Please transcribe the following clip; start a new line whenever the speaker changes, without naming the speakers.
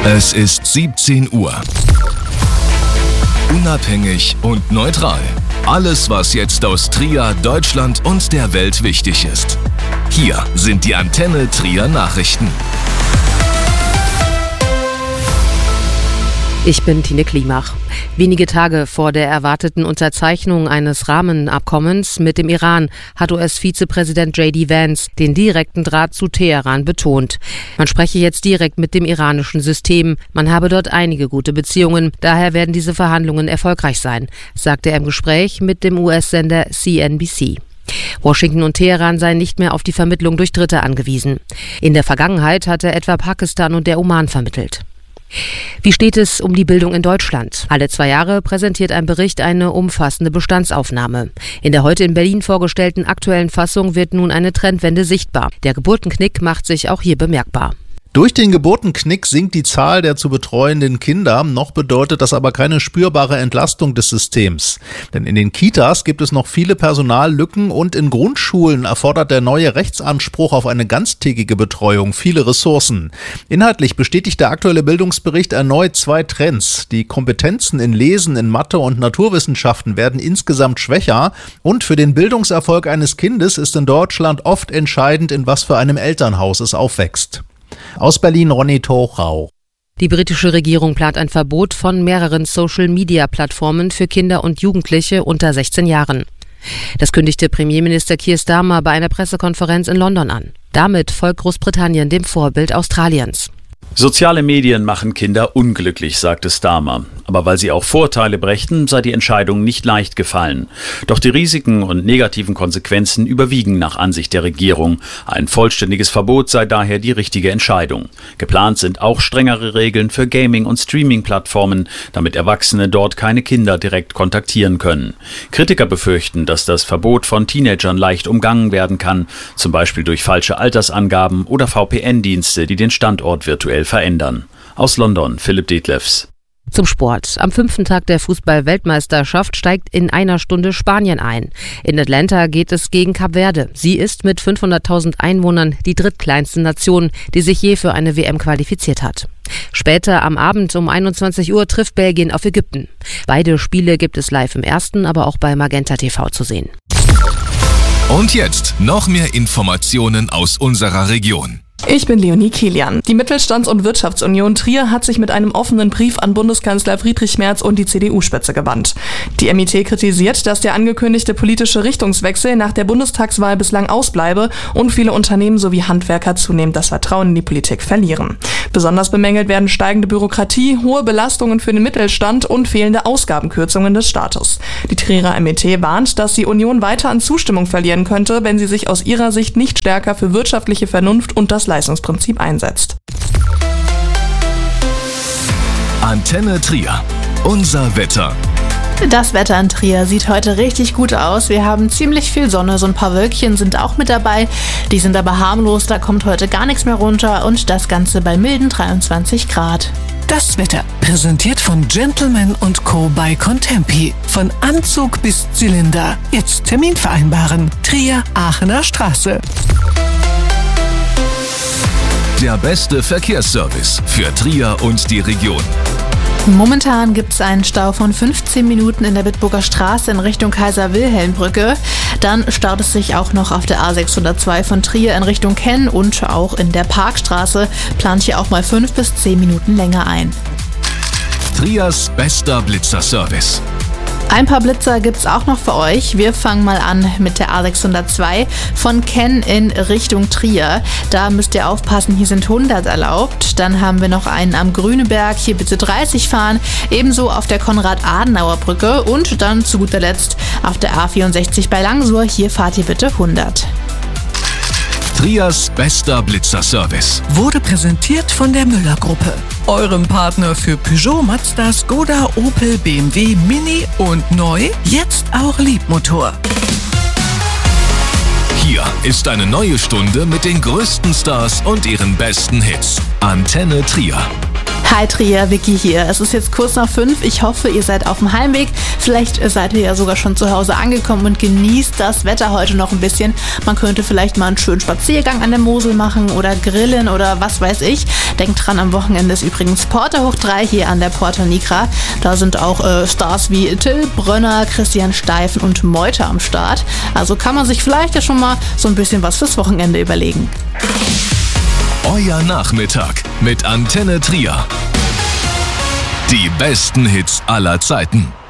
Es ist 17 Uhr. Unabhängig und neutral. Alles, was jetzt aus Trier, Deutschland und der Welt wichtig ist. Hier sind die Antenne Trier Nachrichten.
Ich bin Tine Klimach. Wenige Tage vor der erwarteten Unterzeichnung eines Rahmenabkommens mit dem Iran hat US-Vizepräsident J.D. Vance den direkten Draht zu Teheran betont. Man spreche jetzt direkt mit dem iranischen System. Man habe dort einige gute Beziehungen. Daher werden diese Verhandlungen erfolgreich sein, sagte er im Gespräch mit dem US-Sender CNBC. Washington und Teheran seien nicht mehr auf die Vermittlung durch Dritte angewiesen. In der Vergangenheit hatte etwa Pakistan und der Oman vermittelt. Wie steht es um die Bildung in Deutschland? Alle 2 Jahre präsentiert ein Bericht eine umfassende Bestandsaufnahme. In der heute in Berlin vorgestellten aktuellen Fassung wird nun eine Trendwende sichtbar. Der Geburtenknick macht sich auch hier bemerkbar.
Durch den Geburtenknick sinkt die Zahl der zu betreuenden Kinder, noch bedeutet das aber keine spürbare Entlastung des Systems. Denn in den Kitas gibt es noch viele Personallücken und in Grundschulen erfordert der neue Rechtsanspruch auf eine ganztägige Betreuung viele Ressourcen. Inhaltlich bestätigt der aktuelle Bildungsbericht erneut 2 Trends. Die Kompetenzen in Lesen, in Mathe und Naturwissenschaften werden insgesamt schwächer und für den Bildungserfolg eines Kindes ist in Deutschland oft entscheidend, in was für einem Elternhaus es aufwächst. Aus Berlin Ronny Tochau.
Die britische Regierung plant ein Verbot von mehreren Social-Media-Plattformen für Kinder und Jugendliche unter 16 Jahren. Das kündigte Premierminister Keir Starmer bei einer Pressekonferenz in London an. Damit folgt Großbritannien dem Vorbild Australiens.
Soziale Medien machen Kinder unglücklich, sagte Starmer. Aber weil sie auch Vorteile brächten, sei die Entscheidung nicht leicht gefallen. Doch die Risiken und negativen Konsequenzen überwiegen nach Ansicht der Regierung. Ein vollständiges Verbot sei daher die richtige Entscheidung. Geplant sind auch strengere Regeln für Gaming- und Streaming-Plattformen, damit Erwachsene dort keine Kinder direkt kontaktieren können. Kritiker befürchten, dass das Verbot von Teenagern leicht umgangen werden kann, zum Beispiel durch falsche Altersangaben oder VPN-Dienste, die den Standort virtuell verändern. Aus London, Philipp Detlefs.
Zum Sport. Am 5. Tag der Fußball-Weltmeisterschaft steigt in einer Stunde Spanien ein. In Atlanta geht es gegen Kap Verde. Sie ist mit 500.000 Einwohnern die drittkleinste Nation, die sich je für eine WM qualifiziert hat. Später am Abend um 21 Uhr trifft Belgien auf Ägypten. Beide Spiele gibt es live im Ersten, aber auch bei Magenta TV zu sehen.
Und jetzt noch mehr Informationen aus unserer Region.
Ich bin Leonie Kilian. Die Mittelstands- und Wirtschaftsunion Trier hat sich mit einem offenen Brief an Bundeskanzler Friedrich Merz und die CDU-Spitze gewandt. Die MIT kritisiert, dass der angekündigte politische Richtungswechsel nach der Bundestagswahl bislang ausbleibe und viele Unternehmen sowie Handwerker zunehmend das Vertrauen in die Politik verlieren. Besonders bemängelt werden steigende Bürokratie, hohe Belastungen für den Mittelstand und fehlende Ausgabenkürzungen des Staates. Die Trierer MIT warnt, dass die Union weiter an Zustimmung verlieren könnte, wenn sie sich aus ihrer Sicht nicht stärker für wirtschaftliche Vernunft und das Leistungsprinzip einsetzt.
Antenne Trier. Unser Wetter.
Das Wetter in Trier sieht heute richtig gut aus. Wir haben ziemlich viel Sonne, so ein paar Wölkchen sind auch mit dabei. Die sind aber harmlos, da kommt heute gar nichts mehr runter und das Ganze bei milden 23 Grad.
Das Wetter präsentiert von Gentleman & Co. bei Contempi. Von Anzug bis Zylinder. Jetzt Termin vereinbaren. Trier, Aachener Straße.
Der beste Verkehrsservice für Trier und die Region.
Momentan gibt es einen Stau von 15 Minuten in der Bitburger Straße in Richtung Kaiser-Wilhelm-Brücke. Dann staut es sich auch noch auf der A602 von Trier in Richtung Kenn und auch in der Parkstraße. Plant hier auch mal 5 bis 10 Minuten länger ein.
Triers bester Blitzerservice.
Ein paar Blitzer gibt's auch noch für euch. Wir fangen mal an mit der A602 von Kenn in Richtung Trier. Da müsst ihr aufpassen, hier sind 100 erlaubt. Dann haben wir noch einen am Grüneberg, hier bitte 30 fahren. Ebenso auf der Konrad-Adenauer-Brücke und dann zu guter Letzt auf der A64 bei Langsur. Hier fahrt ihr bitte 100.
Triers bester Blitzerservice
Wurde präsentiert von der Müller-Gruppe. Eurem Partner für Peugeot, Mazda, Skoda, Opel, BMW, Mini und neu, jetzt auch Liebmotor.
Hier ist eine neue Stunde mit den größten Stars und ihren besten Hits. Antenne Trier.
Hi Trier, Vicky hier. Es ist jetzt kurz nach 5. Ich hoffe, ihr seid auf dem Heimweg. Vielleicht seid ihr ja sogar schon zu Hause angekommen und genießt das Wetter heute noch ein bisschen. Man könnte vielleicht mal einen schönen Spaziergang an der Mosel machen oder grillen oder was weiß ich. Denkt dran, am Wochenende ist übrigens Porta hoch 3 hier an der Porta Nigra. Da sind auch Stars wie Till Brönner, Christian Steifen und Meute am Start. Also kann man sich vielleicht ja schon mal so ein bisschen was fürs Wochenende überlegen.
Euer Nachmittag mit Antenne Trier. Die besten Hits aller Zeiten.